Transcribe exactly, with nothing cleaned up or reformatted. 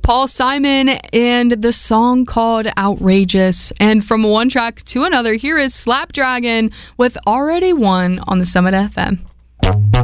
Paul Simon and the song called Outrageous. And from one track to another, here is Slapdragon with Already Won on the Summit F M.